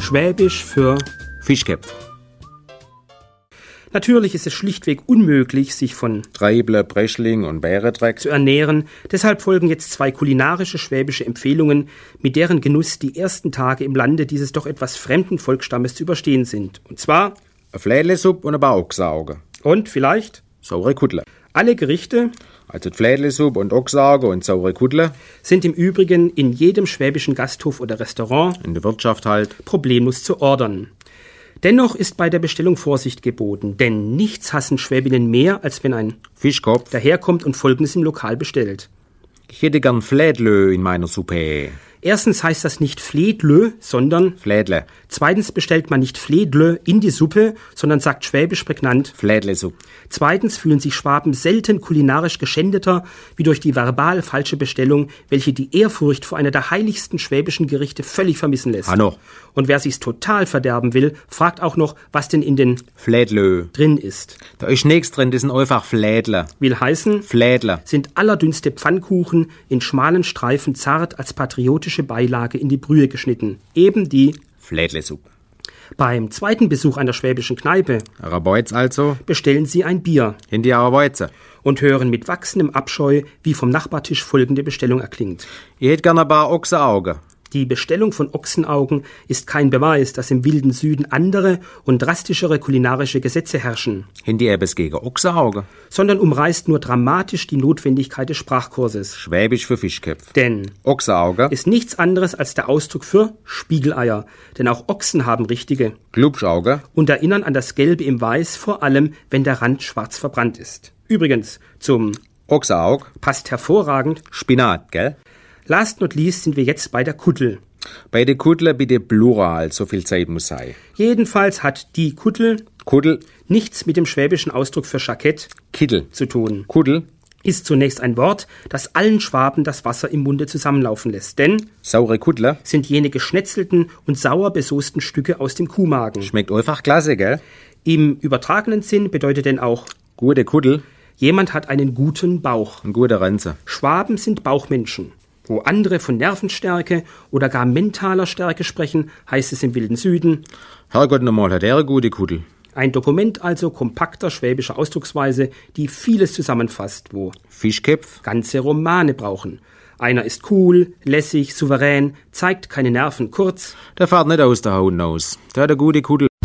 Schwäbisch für Fischköpf. Natürlich ist es schlichtweg unmöglich, sich von Treible, Breschling und Bärendreck zu ernähren. Deshalb folgen jetzt 2 kulinarische schwäbische Empfehlungen, mit deren Genuss die ersten Tage im Lande dieses doch etwas fremden Volksstammes zu überstehen sind. Und zwar eine Flädlesuppe und ein paar Ochsaugen. und vielleicht Saure Kudle. alle Gerichte Also die Flädlesuppe und Ochsaugen und saure Kudle. sind im Übrigen in jedem schwäbischen Gasthof oder Restaurant In der Wirtschaft halt. problemlos zu ordern. Dennoch ist bei der Bestellung Vorsicht geboten, denn nichts hassen Schwäbinnen mehr, als wenn ein Fischkopf. daherkommt und Folgendes im Lokal bestellt. Ich hätte gern Flädlö in meiner Suppe. Erstens heißt das nicht Fledlö, sondern Flädle. zweitens bestellt man nicht Fledlö in die Suppe, sondern sagt schwäbisch prägnant. Flädlesuppe. Zweitens fühlen sich Schwaben selten kulinarisch geschändeter wie durch die verbal falsche Bestellung, welche die Ehrfurcht vor einer der heiligsten schwäbischen Gerichte völlig vermissen lässt. Hanno. Und wer sich's total verderben will, fragt auch noch, was denn in den Flädlö. drin ist. Da ist nichts drin, das sind einfach Flädle. Will heißen, Flädle. sind allerdünnste Pfannkuchen in schmalen Streifen zart als patriotische Beilage in die Brühe geschnitten. Eben die. Flädlesuppe. Beim zweiten Besuch einer schwäbischen Kneipe Arabeuz also. bestellen sie ein Bier In die Arabeuze. und hören mit wachsendem Abscheu, wie vom Nachbartisch folgende Bestellung erklingt. Ich hätte gern ein paar Ochsenaugen. Die Bestellung von Ochsenaugen ist kein Beweis, dass im wilden Süden andere und drastischere kulinarische Gesetze herrschen, In die Ebes gegen Ochsenaugen. sondern umreißt nur dramatisch die Notwendigkeit des Sprachkurses. Schwäbisch für Fischköpf. Denn Ochsenaugen. ist nichts anderes als der Ausdruck für Spiegeleier, denn auch Ochsen haben richtige Glubschauge. und erinnern an das Gelbe im Weiß, vor allem wenn der Rand schwarz verbrannt ist. Übrigens, zum Ochsenaug. passt hervorragend. Spinat, gell? Last not least sind wir jetzt bei der Kuttel. Bei der Kudle bitte Plural, so viel Zeit muss sein. Jedenfalls hat die Kuttel Kuddel, nichts mit dem schwäbischen Ausdruck für Jackett Kittel. zu tun. Kuddel, Ist zunächst ein Wort, das allen Schwaben das Wasser im Munde zusammenlaufen lässt, denn saure Kudle. sind jene geschnetzelten und sauer besoßten Stücke aus dem Kuhmagen. Schmeckt einfach klasse, gell? Im übertragenen Sinn bedeutet denn auch, Gute Kuddel, jemand hat einen guten Bauch. ein guter Renze. Schwaben sind Bauchmenschen. Wo andere von Nervenstärke oder gar mentaler Stärke sprechen, heißt es im wilden Süden. Herrgott, nochmal hat er eine gute Kuddel. Ein Dokument also kompakter schwäbischer Ausdrucksweise, die vieles zusammenfasst, wo Fischköpf, ganze Romane brauchen. Einer ist cool, lässig, souverän, zeigt keine Nerven, kurz. der fährt nicht aus der Haut aus. Der hat eine gute Kuddel.